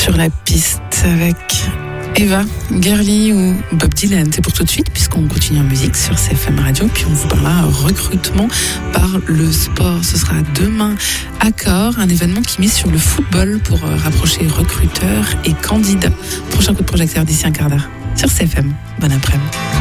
sur la piste avec Eva, Girly ou Bob Dylan. C'est pour tout de suite, puisqu'on continue en musique sur CFM Radio, puis on vous parlera recrutement par le sport. Ce sera demain à Corps, un événement qui mise sur le football pour rapprocher recruteurs et candidats. Prochain coup de projecteur d'ici un quart d'heure sur CFM. Bon après-midi.